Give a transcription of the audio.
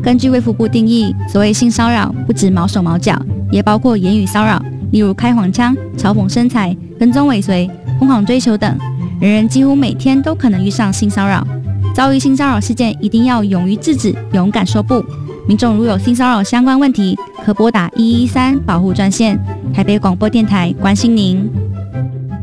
根据卫福部定义，所谓性骚扰不止毛手毛脚，也包括言语骚扰，例如开黄腔、嘲讽身材、跟踪尾随、疯狂追求等。人人几乎每天都可能遇上性骚扰。遭遇性骚扰事件，一定要勇于制止，勇敢说不。民众如有性骚扰相关问题，可拨打113保护专线。台北广播电台关心您。